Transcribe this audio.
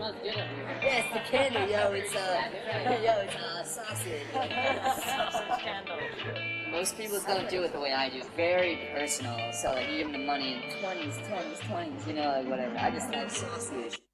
smells good up here. Yeah, it's the candle, yo. It's sausage. Sausage candle. Most people don't do it the way I do. Very personal. So like you give them the money in 20s, you know, like whatever. I just like sausage.